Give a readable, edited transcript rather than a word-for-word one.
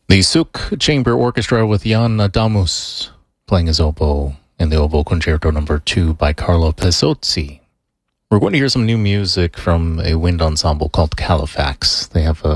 The Suk Chamber Orchestra with Jan Adamus playing his oboe in the Oboe Concerto No. 2 by Carlo Pezzozzi. We're going to hear some new music from a wind ensemble called Califax. They have